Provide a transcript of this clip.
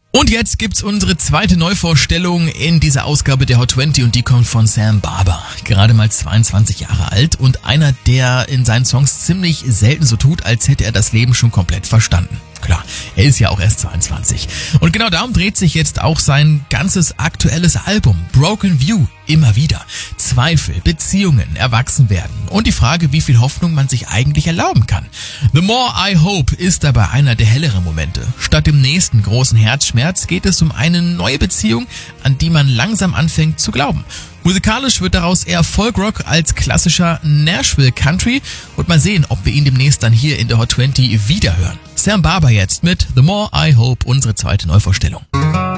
Und jetzt gibt's unsere zweite Neuvorstellung in dieser Ausgabe der Hot 20 und die kommt von Sam Barber. Gerade mal 22 Jahre alt und einer, der in seinen Songs ziemlich selten so tut, als hätte er das Leben schon komplett verstanden. Klar, er ist ja auch erst 22. Und genau darum dreht sich jetzt auch sein ganzes aktuelles Album, Broken View, immer wieder. Zweifel, Beziehungen, Erwachsenwerden und die Frage, wie viel Hoffnung man sich eigentlich erlauben kann. The More I Hope ist dabei einer der helleren Momente. Statt dem nächsten großen Herzschmerz geht es um eine neue Beziehung, an die man langsam anfängt zu glauben. Musikalisch wird daraus eher Folkrock als klassischer Nashville Country und mal sehen, ob wir ihn demnächst dann hier in der Hot 20 wiederhören. Sam Barber jetzt mit The More I Hope, unsere zweite Neuvorstellung.